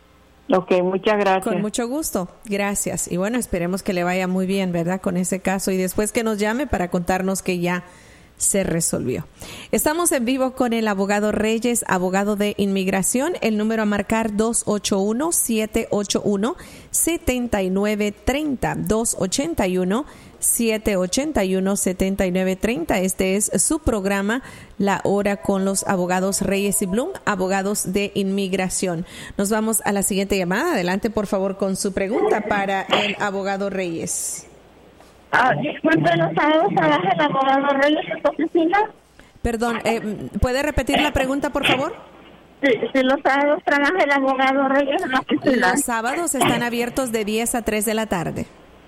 Speaker 8: Ok, muchas gracias.
Speaker 2: Con mucho gusto, gracias. Y bueno, esperemos que le vaya muy bien, ¿verdad? Con ese caso y después que nos llame para contarnos que ya se resolvió. Estamos en vivo con el abogado Reyes, abogado de inmigración. El número a marcar dos ocho uno, siete ocho uno, siete nueve tres cero. dos ocho uno, siete ocho uno, siete nueve tres cero. Este es su programa, La Hora con los abogados Reyes y Bloom, abogados de inmigración. Nos vamos a la siguiente llamada. Adelante, por favor, con su pregunta para el abogado Reyes.
Speaker 6: Ah, disculpe, ¿los sábados trabaja el abogado Reyes en su oficina?
Speaker 2: Perdón, eh, ¿puede repetir la pregunta, por favor?
Speaker 6: Sí, sí, los sábados trabaja el abogado Reyes en la oficina.
Speaker 2: Los sábados están abiertos de diez a tres de la tarde.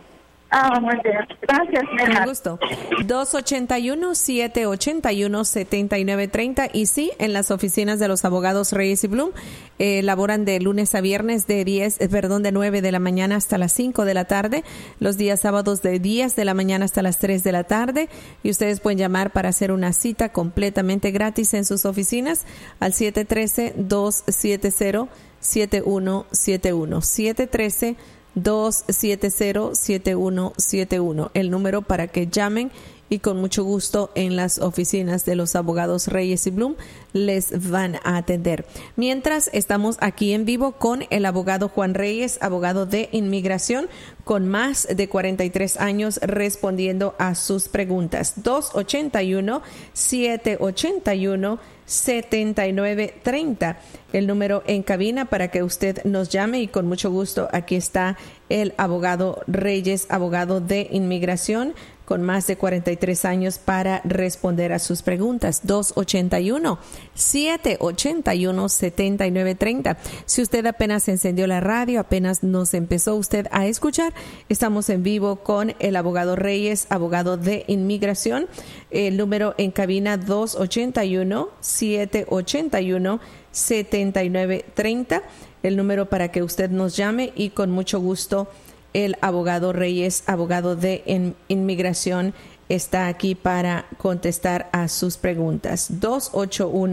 Speaker 6: Ah, muy bien. Gracias, Nena.
Speaker 2: Con gusto. dos ocho uno, siete ocho uno, siete nueve tres cero. Y sí, en las oficinas de los abogados Reyes y Bloom, eh, laboran de lunes a viernes de diez, eh, perdón, de nueve de la mañana hasta las cinco de la tarde. Los días sábados de diez de la mañana hasta las tres de la tarde. Y ustedes pueden llamar para hacer una cita completamente gratis en sus oficinas al siete uno tres, dos siete cero, siete uno siete uno. siete uno tres, dos siete cero, siete uno siete uno, el número para que llamen y con mucho gusto en las oficinas de los abogados Reyes y Bloom les van a atender. Mientras estamos aquí en vivo con el abogado Juan Reyes, abogado de inmigración, con más de cuarenta y tres años respondiendo a sus preguntas. dos ocho uno, siete ocho uno, siete nueve tres cero, el número en cabina para que usted nos llame y con mucho gusto aquí está el abogado Reyes, abogado de inmigración con más de cuarenta y tres años para responder a sus preguntas. dos ocho uno, siete ocho uno, siete nueve tres cero. Si usted apenas encendió la radio, apenas nos empezó usted a escuchar, estamos en vivo con el abogado Reyes, abogado de inmigración. El número en cabina dos ocho uno, siete ocho uno, siete nueve tres cero, el número para que usted nos llame y con mucho gusto el abogado Reyes, abogado de in- inmigración, está aquí para contestar a sus preguntas. dos ocho uno,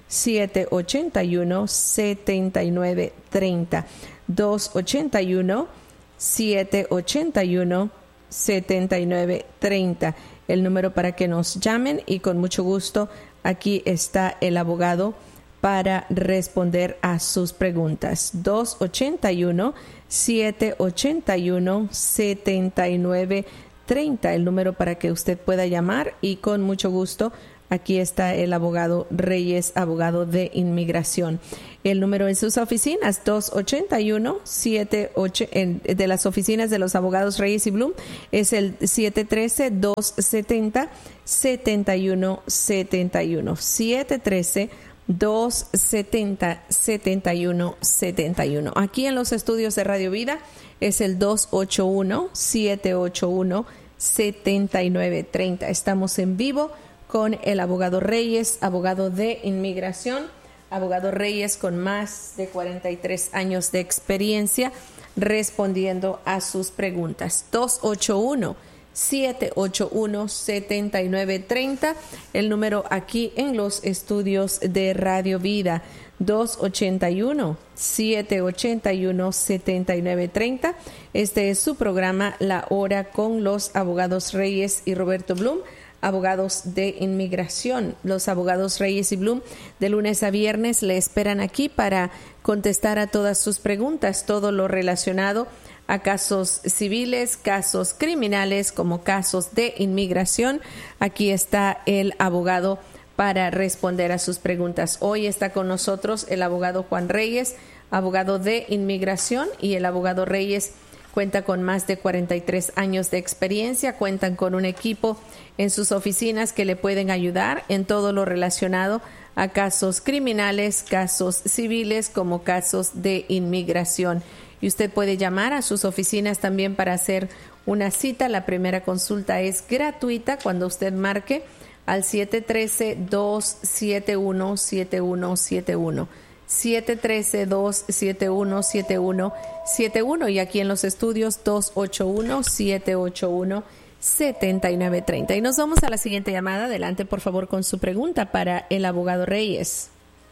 Speaker 2: siete ocho uno, siete nueve tres cero. dos ocho uno, siete ocho uno, siete nueve tres cero. El número para que nos llamen y con mucho gusto aquí está el abogado para responder a sus preguntas. dos ocho uno, siete ocho uno, siete nueve tres cero. El número para que usted pueda llamar y con mucho gusto aquí está el abogado Reyes, abogado de inmigración. El número en sus oficinas, dos ocho uno, siete ocho, en, de las oficinas de los abogados Reyes y Bloom, es el siete uno tres, dos siete cero, siete uno siete uno. siete uno tres, dos siete cero, siete uno siete uno. Aquí en los estudios de Radio Vida es el dos ocho uno, siete ocho uno, siete nueve tres cero. Estamos en vivo con el abogado Reyes, abogado de inmigración, abogado Reyes con más de cuarenta y tres años de experiencia respondiendo a sus preguntas. dos ocho uno, siete ocho uno, siete nueve tres cero, el número aquí en los estudios de Radio Vida, dos ocho uno, siete ocho uno, siete nueve tres cero. Este es su programa La Hora con los abogados Reyes y Roberto Bloom, abogados de inmigración. Los abogados Reyes y Bloom de lunes a viernes le esperan aquí para contestar a todas sus preguntas, todo lo relacionado a casos civiles, casos criminales, como casos de inmigración. Aquí está el abogado para responder a sus preguntas. Hoy está con nosotros el abogado Juan Reyes, abogado de inmigración, y el abogado Reyes cuenta con más de cuarenta y tres años de experiencia, cuentan con un equipo en sus oficinas que le pueden ayudar en todo lo relacionado a casos criminales, casos civiles, como casos de inmigración. Y usted puede llamar a sus oficinas también para hacer una cita. La primera consulta es gratuita cuando usted marque al siete uno tres, dos siete uno, siete uno siete uno. siete uno tres, dos siete uno, siete uno siete uno, y aquí en los estudios dos ocho uno, siete ocho uno, siete nueve tres cero. Y nos vamos a la siguiente llamada. Adelante, por favor, con su pregunta para el abogado Reyes.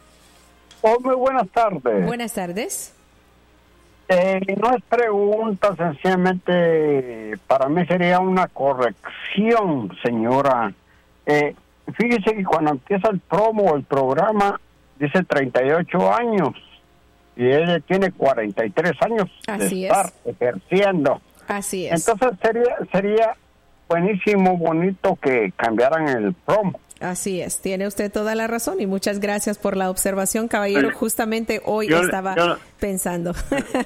Speaker 9: Oh, muy buenas tardes.
Speaker 2: Buenas tardes.
Speaker 9: Eh, no es pregunta, sencillamente para mí sería una corrección, señora. Eh, fíjese que cuando empieza el promo, el programa, dice treinta y ocho años y ella tiene cuarenta y tres años.
Speaker 2: Así
Speaker 9: de estar
Speaker 2: es.
Speaker 9: ejerciendo.
Speaker 2: Así es.
Speaker 9: Entonces sería sería buenísimo, bonito que cambiaran el promo.
Speaker 2: Así es, tiene usted toda la razón y muchas gracias por la observación, caballero. Justamente hoy
Speaker 3: yo,
Speaker 2: estaba
Speaker 3: yo,
Speaker 2: pensando.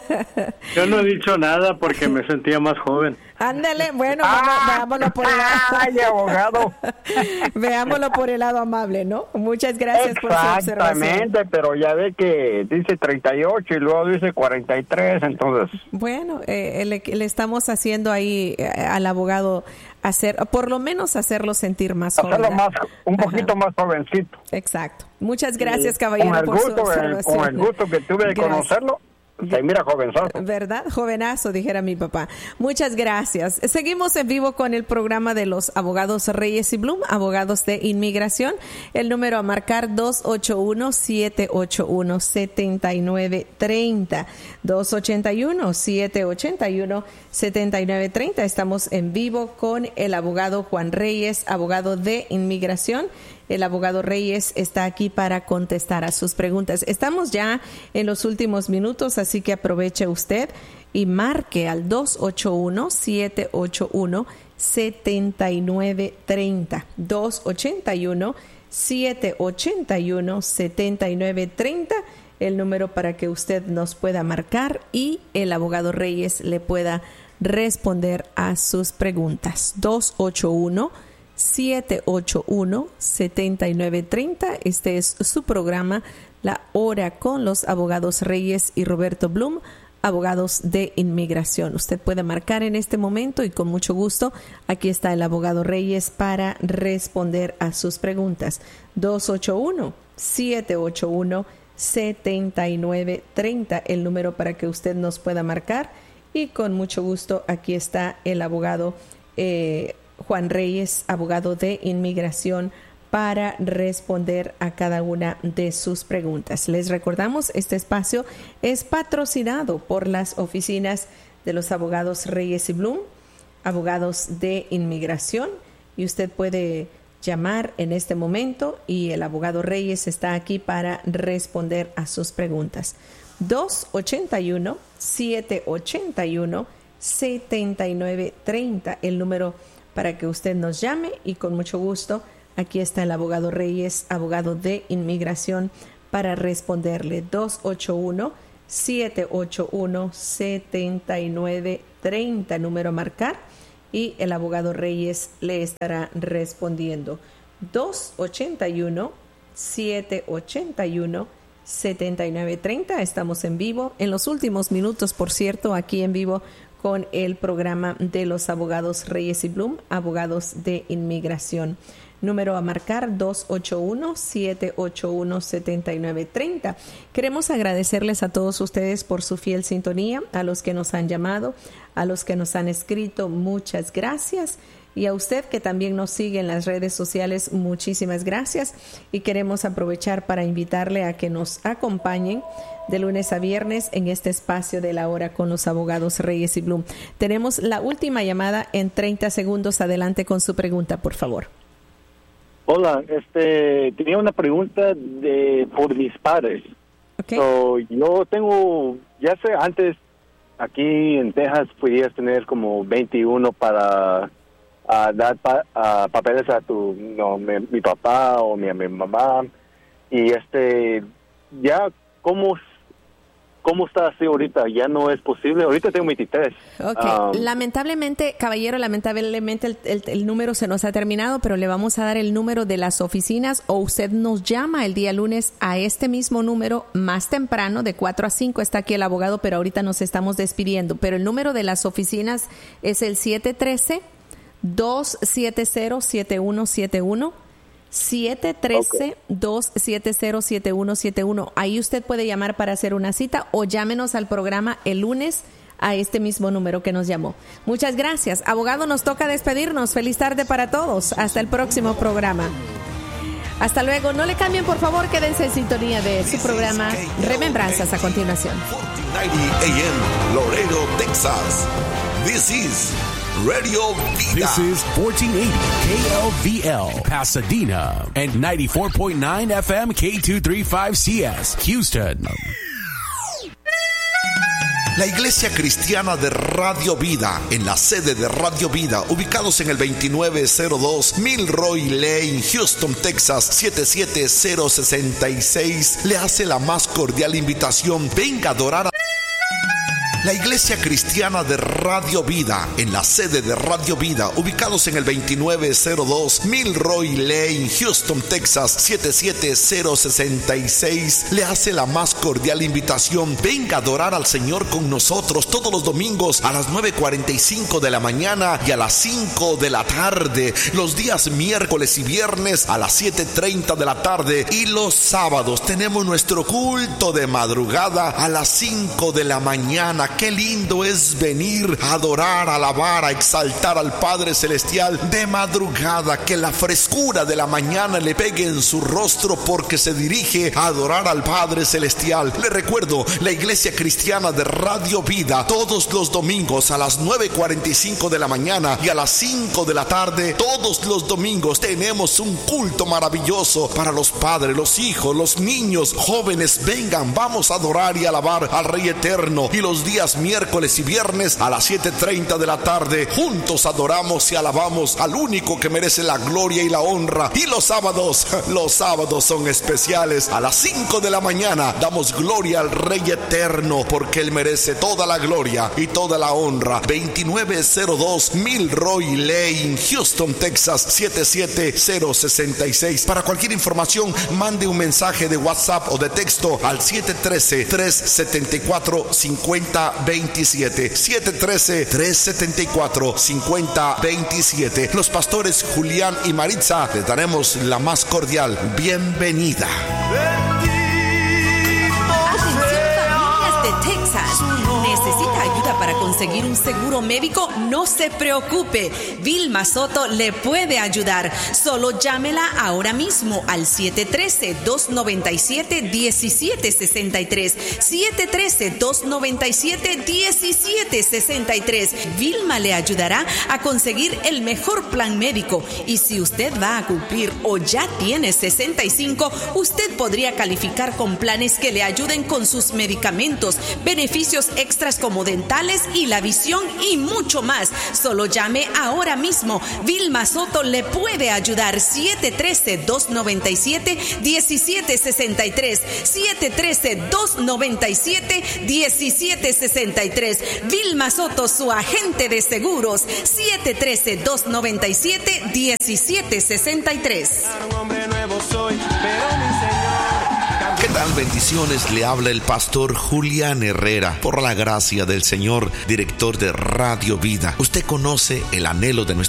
Speaker 3: Yo no he dicho nada porque me sentía más joven.
Speaker 2: Ándale, bueno, ah, veámoslo por el lado.
Speaker 9: ¡Ay, abogado!
Speaker 2: Veámoslo por el lado amable, ¿no? Muchas gracias por su observación.
Speaker 9: Exactamente, pero ya ve que dice treinta y ocho y luego dice cuarenta y tres, entonces.
Speaker 2: Bueno, eh, le, le estamos haciendo ahí eh, al abogado hacer, por lo menos hacerlo sentir más joven.
Speaker 9: Hacerlo más, un poquito Ajá. más jovencito.
Speaker 2: Exacto. Muchas gracias, caballero,
Speaker 9: con el
Speaker 2: por
Speaker 9: gusto,
Speaker 2: su observación.
Speaker 9: Con el gusto que tuve de gracias. conocerlo. Se mira jovenzazo.
Speaker 2: ¿Verdad? Jovenazo, dijera mi papá. Muchas gracias. Seguimos en vivo con el programa de los abogados Reyes y Bloom, abogados de inmigración. El número a marcar dos ocho uno, siete ocho uno, siete nueve tres cero. dos ocho uno, siete ocho uno, siete nueve tres cero. Estamos en vivo con el abogado Juan Reyes, abogado de inmigración. El abogado Reyes está aquí para contestar a sus preguntas. Estamos ya en los últimos minutos, así que aproveche usted y marque al dos ocho uno, siete ocho uno, siete nueve tres cero. dos ocho uno, siete ocho uno, siete nueve tres cero, el número para que usted nos pueda marcar y el abogado Reyes le pueda responder a sus preguntas. dos ocho uno, siete ocho uno, siete nueve tres cero. Este es su programa La Hora con los abogados Reyes y Roberto Bloom, abogados de inmigración. Usted puede marcar en este momento y con mucho gusto aquí está el abogado Reyes para responder a sus preguntas. dos ocho uno, siete ocho uno, siete nueve tres cero, el número para que usted nos pueda marcar y con mucho gusto aquí está el abogado eh, Juan Reyes, abogado de inmigración, para responder a cada una de sus preguntas. Les recordamos, este espacio es patrocinado por las oficinas de los abogados Reyes y Blum, abogados de inmigración, y usted puede llamar en este momento y el abogado Reyes está aquí para responder a sus preguntas. dos ocho uno, siete ocho uno, siete nueve tres cero, el número para que usted nos llame, y con mucho gusto aquí está el abogado Reyes, abogado de inmigración, para responderle. Dos ocho uno, siete ocho uno, siete nueve tres cero, número a marcar, y el abogado Reyes le estará respondiendo. Dos ocho uno, siete ocho uno, siete nueve tres cero. Estamos en vivo, en los últimos minutos, por cierto, aquí en vivo con el programa de los abogados Reyes y Blum, abogados de inmigración. Número a marcar, dos ocho uno, siete ocho uno, siete nueve tres cero. Queremos agradecerles a todos ustedes por su fiel sintonía, a los que nos han llamado, a los que nos han escrito, muchas gracias. Y a usted que también nos sigue en las redes sociales, muchísimas gracias. Y queremos aprovechar para invitarle a que nos acompañen de lunes a viernes en este espacio de la hora con los abogados Reyes y Blum. Tenemos la última llamada en treinta segundos. Adelante con su pregunta, por favor.
Speaker 10: Hola, este, tenía una pregunta de por mis padres.
Speaker 2: Okay.
Speaker 10: So, yo tengo, ya sé, antes aquí en Texas podías tener como veintiuno para a dar pa, a papeles a tu, no, mi, mi papá o mi, mi mamá, y este, ya, ¿cómo ¿Cómo está así ahorita? ¿Ya no es posible? Ahorita tengo veintitrés.
Speaker 2: Ok.
Speaker 10: Um,
Speaker 2: lamentablemente, caballero, lamentablemente el, el, el número se nos ha terminado, pero le vamos a dar el número de las oficinas, o usted nos llama el día lunes a este mismo número más temprano, de cuatro a cinco. Está aquí el abogado, pero ahorita nos estamos despidiendo. Pero el número de las oficinas es el siete uno tres, dos siete cero, siete uno siete uno. siete uno tres, dos siete cero, siete uno siete uno. Ahí usted puede llamar para hacer una cita, o llámenos al programa el lunes a este mismo número que nos llamó. Muchas gracias. Abogado, nos toca despedirnos. Feliz tarde para todos. Hasta el próximo programa. Hasta luego. No le cambien, por favor. Quédense en sintonía de su programa Remembranzas a continuación.
Speaker 11: cuatrocientos noventa A M, Laredo, Texas. This is Radio Vida.
Speaker 12: This is fourteen eighty K L V L, Pasadena, and ninety-four point nine F M K two thirty-five C S, Houston.
Speaker 11: La Iglesia Cristiana de Radio Vida, en la sede de Radio Vida, ubicados en el veintinueve cero dos Milroy Lane, Houston, Texas, siete siete cero seis seis, le hace la más cordial invitación. Venga a adorar a... La Iglesia Cristiana de Radio Vida, en la sede de Radio Vida, ubicados en el veintinueve cero dos Milroy Lane, Houston, Texas, siete siete cero seis seis, le hace la más cordial invitación. Venga a adorar al Señor con nosotros todos los domingos a las nueve cuarenta y cinco de la mañana y a las cinco de la tarde, los días miércoles y viernes a las siete treinta de la tarde, y los sábados tenemos nuestro culto de madrugada a las cinco de la mañana. Qué lindo es venir a adorar, a alabar, a exaltar al Padre Celestial de madrugada. Que la frescura de la mañana le pegue en su rostro, porque se dirige a adorar al Padre Celestial. Le recuerdo, la Iglesia Cristiana de Radio Vida, todos los domingos a las nueve cuarenta y cinco de la mañana y a las cinco de la tarde, todos los domingos tenemos un culto maravilloso para los padres, los hijos, los niños, jóvenes. Vengan, vamos a adorar y alabar al Rey Eterno. Y los días miércoles y viernes a las siete treinta de la tarde, juntos adoramos y alabamos al único que merece la gloria y la honra. Y los sábados, los sábados son especiales. A las cinco de la mañana damos gloria al Rey Eterno, porque Él merece toda la gloria y toda la honra. veintinueve cero dos Milroy Lane, Houston, Texas, siete siete cero seis seis. Para cualquier información, mande un mensaje de WhatsApp o de texto al siete uno tres, tres siete cuatro, cinco cero dos siete. siete uno tres, tres siete cuatro, cinco cero dos siete. Los pastores Julián y Maritza les daremos la más cordial bienvenida.
Speaker 1: Atención, familias de Texas. ¿Necesita ayuda para conseguir conseguir un seguro médico? No se preocupe. Vilma Soto le puede ayudar. Solo llámela ahora mismo al siete uno tres, dos nueve siete, uno siete seis tres. siete uno tres, dos nueve siete, uno siete seis tres. Vilma le ayudará a conseguir el mejor plan médico. Y si usted va a cumplir o ya tiene sesenta y cinco, usted podría calificar con planes que le ayuden con sus medicamentos, beneficios extras como dentales y la visión y mucho más. Solo llame ahora mismo. Vilma Soto le puede ayudar. siete uno tres, dos nueve siete, uno siete seis tres. siete uno tres, dos nueve siete, uno siete seis tres. Vilma Soto, su agente de seguros. siete uno tres, dos nueve siete, uno siete seis tres.
Speaker 11: ¿Qué tal? Bendiciones, le habla el pastor Julián Herrera. Por la gracia del Señor, director de Radio Vida. Usted conoce el anhelo de nuestro